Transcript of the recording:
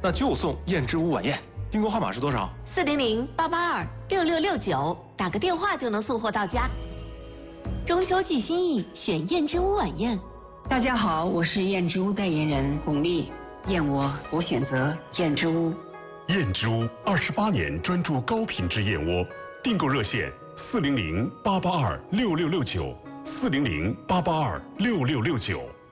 那就送燕之屋晚宴。订购号码是多少 ？400-882-6669，打个电话就能送货到家。中秋寄心意，选燕之屋晚宴。 大家好，我是燕之屋代言人巩俐，燕窝我选择燕之屋。 燕之屋28年专注高品质燕窝，订购热线400-882-6669，400-882-6669。